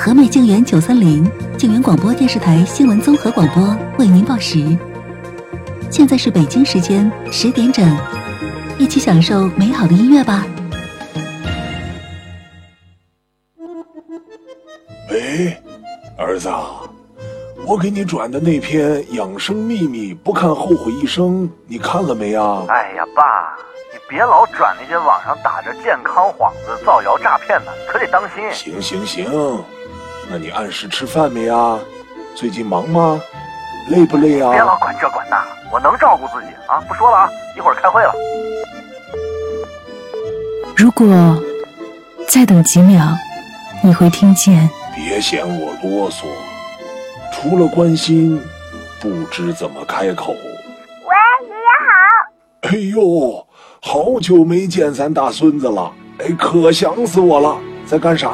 和美静园930静园广播电视台新闻综合广播为您报时。现在是北京时间10点整，一起享受美好的音乐吧。 喂，儿子，我给你转的那篇养生秘密不看后悔一生，你看了没啊？ 哎呀，爸，你别老转那些网上打着健康幌子造谣诈骗的，你可得当心。 行，那你按时吃饭没啊？最近忙吗？累不累啊？ 别老管这管那，我能照顾自己啊！不说了啊，一会儿开会了。 如果再等几秒，你会听见。 别嫌我啰嗦，除了关心，不知怎么开口。 喂，爷爷好。 哎呦，好久没见咱大孙子了，哎，可想死我了，在干啥